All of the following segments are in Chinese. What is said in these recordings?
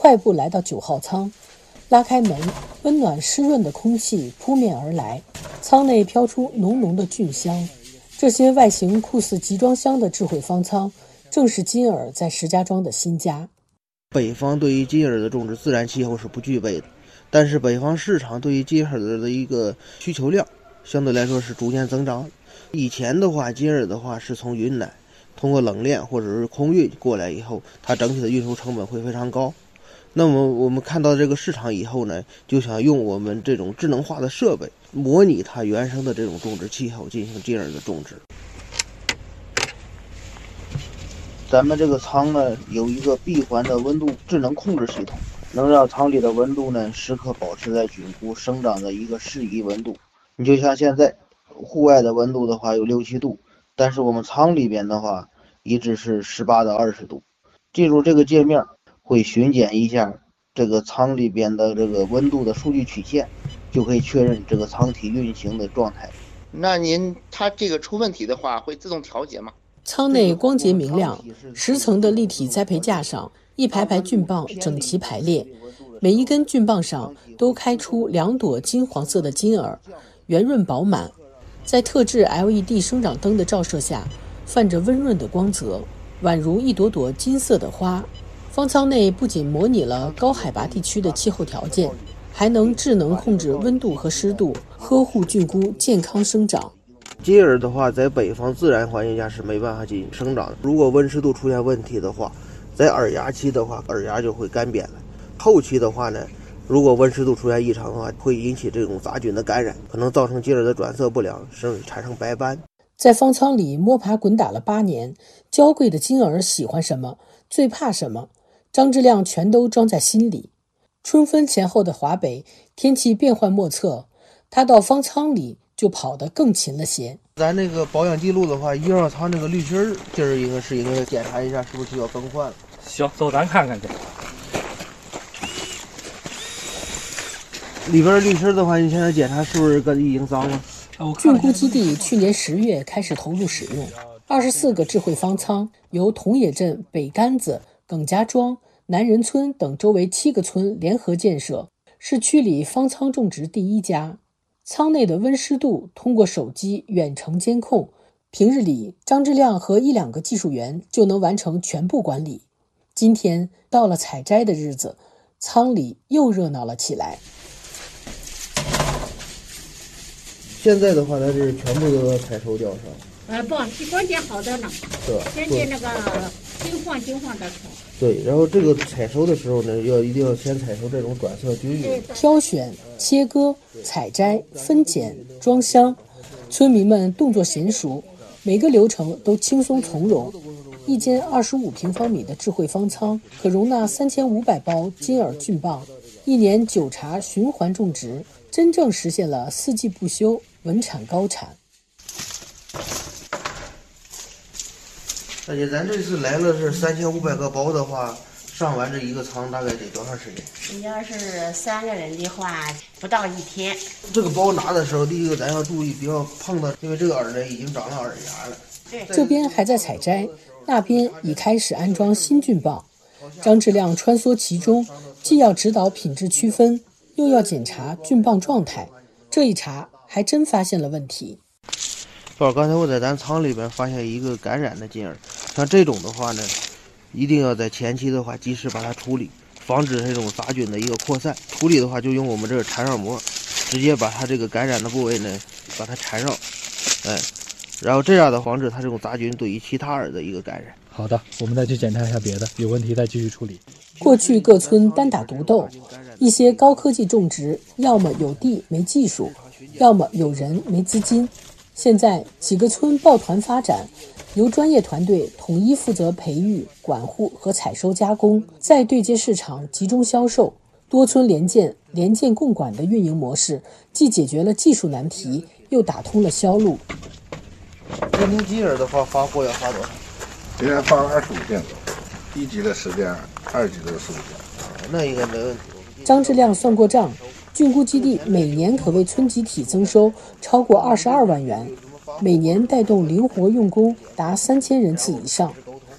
快步来到9号仓，拉开门，温暖湿润的空气扑面而来，仓内飘出浓浓的菌香。这些外形酷似集装箱的智慧方舱，正是金耳在石家庄的新家。 北方对于金耳的种植自然气候是不具备的，但是北方市场对于金耳的一个需求量相对来说是逐渐增长。以前的话，金耳的话是从云南通过冷链或者是空运过来以后，它整体的运输成本会非常高。那么我们看到这个市场以后呢，就想用我们这种智能化的设备模拟它原生的这种种植气候进行金耳的种植。咱们这个仓呢有一个闭环的温度智能控制系统，能让仓里的温度呢时刻保持在菌菇生长的一个适宜温度。你就像现在户外的温度的话有6、7度，但是我们仓里边的话一直是18到20度。进入这个界面会巡检一下这个仓里边的这个温度的数据曲线，就可以确认这个仓体运行的状态。 那它这个出问题的话会自动调节吗？ 仓内光洁明亮，10层的立体栽培架上，一排排菌棒整齐排列，每一根菌棒上都开出2朵金黄色的金耳，圆润饱满，在特制 LED 生长灯的照射下，泛着温润的光泽，宛如一朵朵金色的花。方舱内不仅模拟了高海拔地区的气候条件，还能智能控制温度和湿度，呵护菌菇健康生长。 金耳的话，在北方自然环境下是没办法进行生长的。如果温湿度出现问题的话，在耳芽期的话，耳芽就会干瘪了。后期的话呢，如果温湿度出现异常的话，会引起这种杂菌的感染，可能造成金耳的转色不良，甚至产生白斑。 在方舱里摸爬滚打了8年，娇贵的金耳喜欢什么，最怕什么，张志亮全都装在心里。春分前后的华北，天气变幻莫测，他到方舱里就跑得更勤了些。 咱那个保养记录的话，1号仓这个滤芯今儿应该检查一下，是不是需要更换了？ 行，走，咱看看去。 里边滤芯的话，你现在检查是不是已经脏了？ 菌菇基地去年10月开始投入使用，24个智慧方舱由桐野镇北杆子、耿家庄、南仁村等周围7个村联合建设，是区里方舱种植第1家。舱内的温湿度通过手机远程监控，平日里张志亮和1、2个技术员就能完成全部管理。今天到了采摘的日子，仓里又热闹了起来。 现在的话，它是全部都采收掉是吧？ 不，关键好的呢。 是吧？ 先那个金黄的草。 对，然后这个采收的时候呢，一定要先采收这种转色均匀。 挑选、切割、采摘、分拣、装箱，村民们动作娴熟，每个流程都轻松从容。一间25平方米的智慧方舱可容纳3500包金耳菌棒，1年9茬循环种植，真正实现了4季不休，稳产高产。 而且咱这次来了是3500个包的话，上完这一个仓大概得多长时间？ 你要是3个人的话，不到1天。 这个包拿的时候，第一个咱要注意不要碰到，因为这个耳呢已经长了耳芽了。 对， 这边还在采摘，那边已开始安装新菌棒。张志亮穿梭其中，既要指导品质区分，又要检查菌棒状态。这一查还真发现了问题。 刚才我在咱仓里边发现一个感染的金耳，像这种的话呢，一定要在前期的话及时把它处理，防止这种杂菌的一个扩散。处理的话就用我们这个缠绕膜，直接把它这个感染的部位呢把它缠绕，然后这样的防止它这种杂菌对于其他耳的一个感染。 好的，我们再去检查一下别的，有问题再继续处理。 过去各村单打独斗，一些高科技种植要么有地没技术，要么有人没资金。现在几个村抱团发展，由专业团队统一负责培育、管护和采收加工，再对接市场集中销售。多村联建共管的运营模式，既解决了技术难题，又打通了销路。 今天金耳的话发货要发多少？ 今天发25件左右，1级的10件，2级的15件。 那应该没问题。 张志亮算过账，菌菇基地每年可为村集体增收超过22万元，每年带动灵活用工达3000人次以上。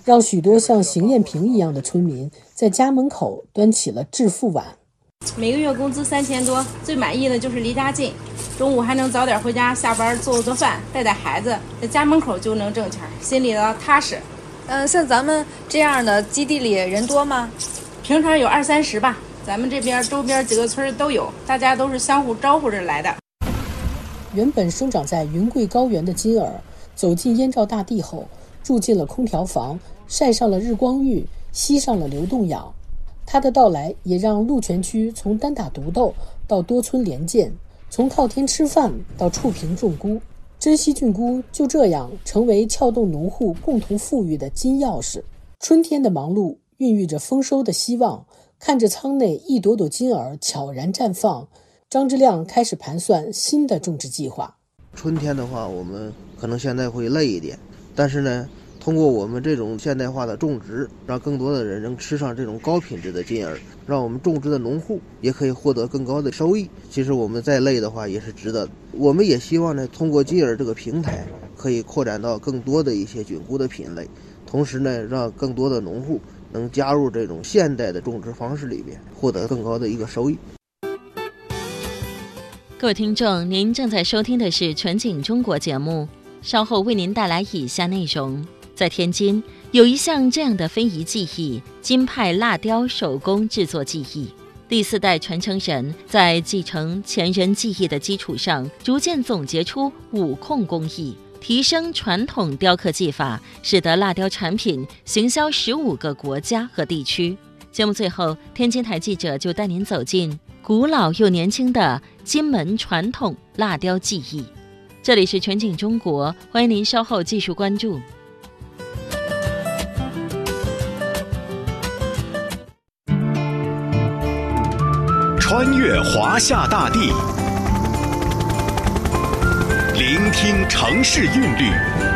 让许多像邢艳萍一样的村民在家门口端起了致富碗。 每个月工资3000多，最满意的就是离家近，中午还能早点回家，下班做饭，带孩子，在家门口就能挣钱，心里的踏实。 像咱们这样的基地里人多吗？ 平常有20-30吧，咱们这边周边几个村都有，大家都是相互招呼着来的。 原本生长在云贵高原的金耳，走进燕赵大地后，住进了空调房，晒上了日光浴，吸上了流动氧。他的到来也让鹿泉区从单打独斗到多村联建，从靠天吃饭到触屏种菇。珍稀菌菇就这样成为撬动农户共同富裕的金钥匙。春天的忙碌孕育着丰收的希望，看着仓内一朵朵金耳悄然绽放，张之亮开始盘算新的种植计划。 春天的话，我们可能现在会累一点，但是呢，通过我们这种现代化的种植，让更多的人能吃上这种高品质的金耳，让我们种植的农户也可以获得更高的收益。其实我们再累的话也是值得的。我们也希望呢，通过金耳这个平台，可以扩展到更多的一些菌菇的品类，同时呢，让更多的农户能加入这种现代的种植方式里边，获得更高的一个收益。 各位听众，您正在收听的是全景中国节目，稍后为您带来以下内容。在天津有一项这样的非遗技艺——金派蜡雕手工制作技艺。第4代传承人在继承前人技艺的基础上，逐渐总结出五控工艺，提升传统雕刻技法，使得蜡雕产品行销15个国家和地区。节目最后，天津台记者就带您走进古老又年轻的金门传统蜡雕技艺。这里是全景中国，欢迎您稍后继续关注。 穿越华夏大地，聆听城市韵律，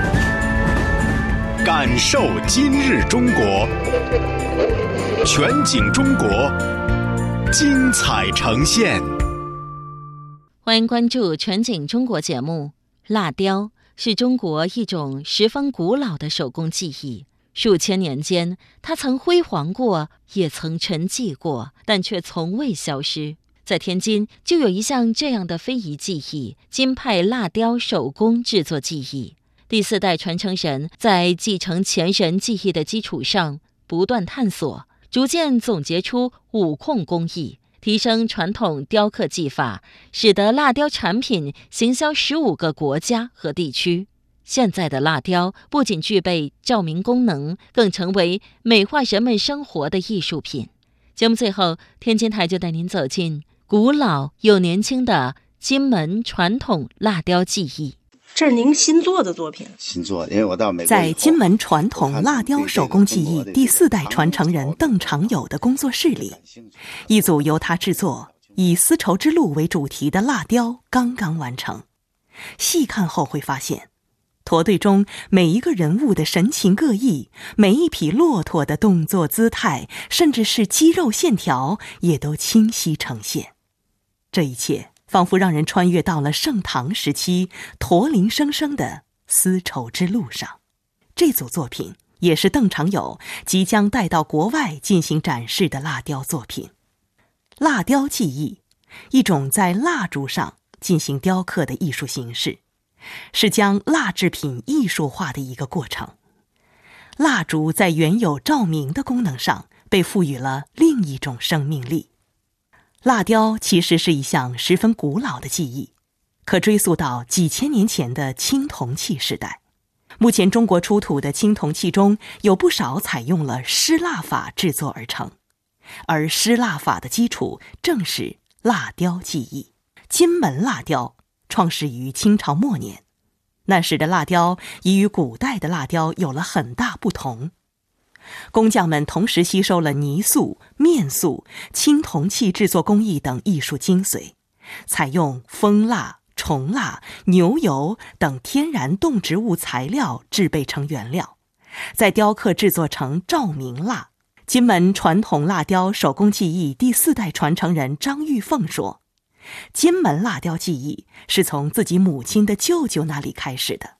感受今日中国。全景中国，精彩呈现。 欢迎关注全景中国节目。蜡雕是中国一种十分古老的手工技艺，数千年间，它曾辉煌过，也曾沉寂过，但却从未消失。在天津就有一项这样的非遗技艺——金派蜡雕手工制作技艺。第4代传承人在继承前人技艺的基础上，不断探索，逐渐总结出五控工艺，提升传统雕刻技法，使得蜡雕产品行销15个国家和地区。现在的蜡雕不仅具备照明功能，更成为美化人们生活的艺术品。节目最后，天津台就带您走进古老又年轻的金门传统蜡雕技艺。 这是您新做的作品？ 新做，因为我到美国在金门传统蜡雕手工技艺第4代传承人邓长友的工作室里，一组由他制作以丝绸之路为主题的蜡雕刚刚完成。细看后会发现，驼队中每一个人物的神情各异，每一匹骆驼的动作姿态，甚至是肌肉线条，也都清晰呈现。这一切仿佛让人穿越到了盛唐时期驼铃声声的丝绸之路上。这组作品也是邓长友即将带到国外进行展示的蜡雕作品。蜡雕技艺，一种在蜡烛上进行雕刻的艺术形式，是将蜡制品艺术化的一个过程。蜡烛在原有照明的功能上被赋予了另一种生命力。蜡雕其实是一项十分古老的技艺，可追溯到几千年前的青铜器时代。目前中国出土的青铜器中有不少采用了湿蜡法制作而成，而湿蜡法的基础正是蜡雕技艺。金门蜡雕创始于清朝末年，那时的蜡雕已与古代的蜡雕有了很大不同。工匠们同时吸收了泥塑、面塑、青铜器制作工艺等艺术精髓，采用蜂蜡、虫蜡、牛油等天然动植物材料制备成原料，再雕刻制作成照明蜡。金门传统蜡雕手工技艺第4代传承人张玉凤说，金门蜡雕技艺是从自己母亲的舅舅那里开始的。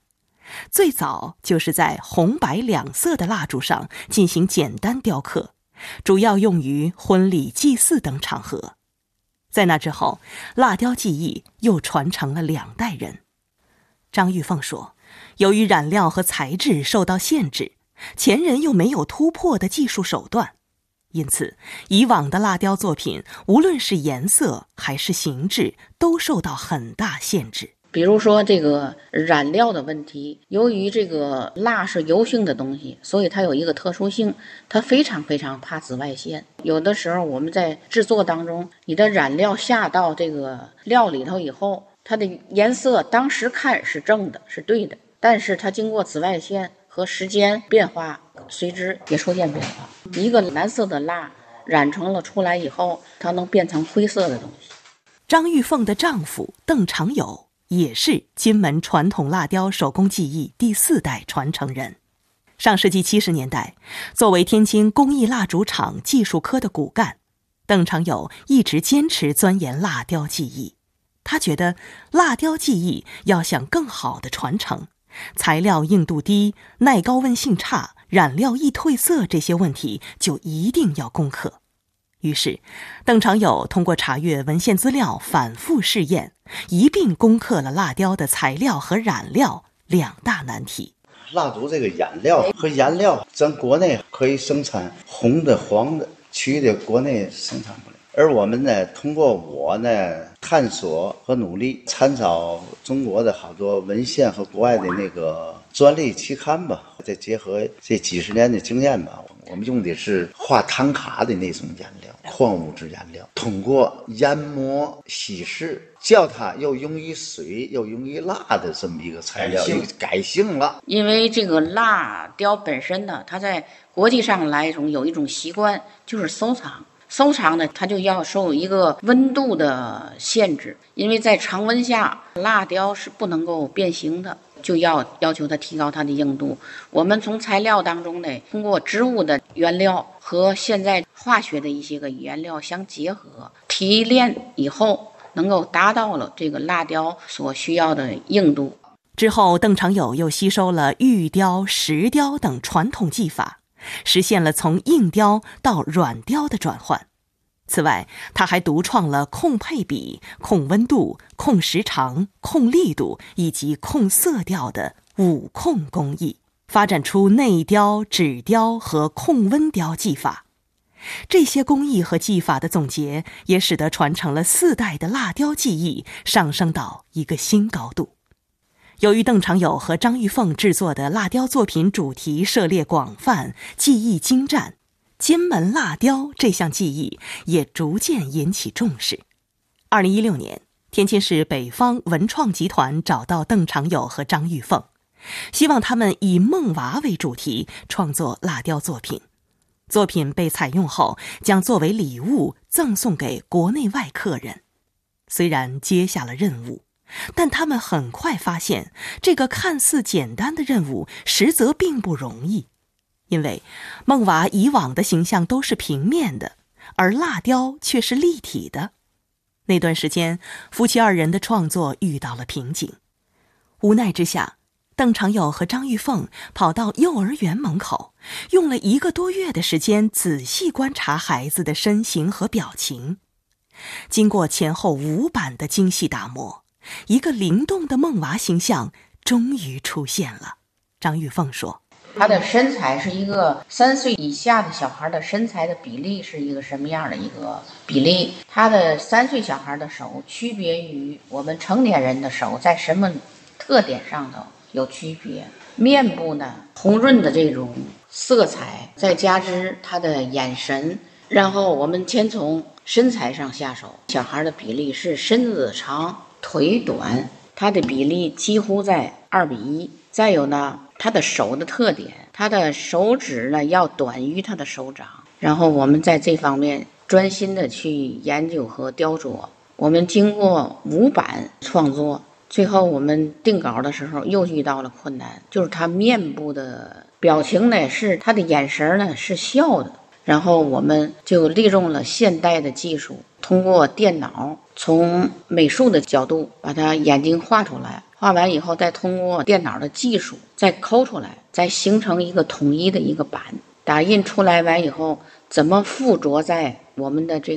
最早就是在红白两色的蜡烛上进行简单雕刻，主要用于婚礼、祭祀等场合。在那之后，蜡雕技艺又传承了2代人。张玉凤说，由于染料和材质受到限制，前人又没有突破的技术手段，因此以往的蜡雕作品无论是颜色还是形制都受到很大限制。 比如说这个染料的问题，由于这个蜡是油性的东西，所以它有一个特殊性，它非常非常怕紫外线。有的时候我们在制作当中，你的染料下到这个料里头以后，它的颜色当时看是正的，是对的，但是它经过紫外线和时间变化，随之也出现变化。一个蓝色的蜡染成了出来以后，它能变成灰色的东西。 张玉凤的丈夫邓长友也是金门传统蜡雕手工技艺第4代传承人。上世纪70年代，作为天津工艺蜡烛厂技术科的骨干，邓长友一直坚持钻研蜡雕技艺。他觉得蜡雕技艺要想更好的传承，材料硬度低、耐高温性差、染料易褪色这些问题就一定要攻克。于是，邓长友通过查阅文献资料，反复试验，一并攻克了蜡雕的材料和染料2大难题。 蜡烛这个染料和颜料，咱国内可以生产红的、黄的，其余的国内生产不了。而我们呢，通过我呢探索和努力，参照中国的好多文献和国外的那个专利期刊吧，再结合这几十年的经验吧，我们用的是画唐卡的那种颜料，矿物质颜料，通过研磨稀释，叫它又溶于水又溶于蜡的这么一个材料，改性了。 因为这个蜡雕本身呢，它在国际上来说有一种习惯，就是收藏。收藏呢，它就要受一个温度的限制，因为在常温下，蜡雕是不能够变形的，就要求它提高它的硬度。我们从材料当中呢，通过植物的原料和现在化学的一些个原料相结合，提炼以后能够达到了这个蜡雕所需要的硬度。 之后，邓长友又吸收了玉雕、石雕等传统技法，实现了从硬雕到软雕的转换。此外，他还独创了控配比、控温度、控时长、控力度以及控色调的5控工艺，发展出内雕、指雕和控温雕技法。这些工艺和技法的总结，也使得传承了4代的蜡雕技艺上升到一个新高度。由于邓长友和张玉凤制作的蜡雕作品主题涉猎广泛，技艺精湛，金门蜡雕这项技艺也逐渐引起重视。2016年，天津市北方文创集团找到邓长友和张玉凤，希望他们以梦娃为主题创作蜡雕作品。作品被采用后，将作为礼物赠送给国内外客人。虽然接下了任务，但他们很快发现，这个看似简单的任务实则并不容易。因为梦娃以往的形象都是平面的，而蜡雕却是立体的。那段时间，夫妻2人的创作遇到了瓶颈。无奈之下，邓长友和张玉凤跑到幼儿园门口，用了1个多月的时间仔细观察孩子的身形和表情。经过前后5版的精细打磨，一个灵动的梦娃形象终于出现了。张玉凤说， 他的身材是一个3岁以下的小孩的身材的比例是一个什么样的一个比例？他的3岁小孩的手区别于我们成年人的手在什么特点上头有区别？面部呢，红润的这种色彩，再加之他的眼神，然后我们先从身材上下手。小孩的比例是身子长腿短，他的比例几乎在2比1。再有呢，他的手的特点，他的手指呢要短于他的手掌。然后我们在这方面专心的去研究和雕琢。我们经过5版创作，最后我们定稿的时候又遇到了困难，就是他面部的表情呢，是他的眼神呢是笑的， 然后我们就利用了现代的技术，通过电脑从美术的角度把它眼睛画出来，画完以后再通过电脑的技术再抠出来，再形成一个统一的一个版。打印出来完以后，怎么附着在我们的这